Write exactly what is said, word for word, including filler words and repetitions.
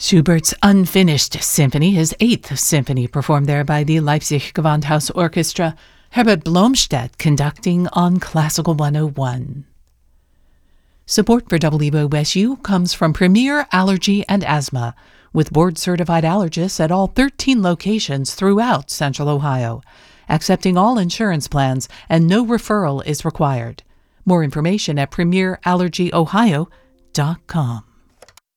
Schubert's Unfinished Symphony, his eighth symphony, performed there by the Leipzig Gewandhaus Orchestra. Herbert Blomstedt conducting on Classical one oh one. Support for W O S U comes from Premier Allergy and Asthma, with board-certified allergists at all thirteen locations throughout Central Ohio, accepting all insurance plans, and no referral is required. More information at premier allergy ohio dot com.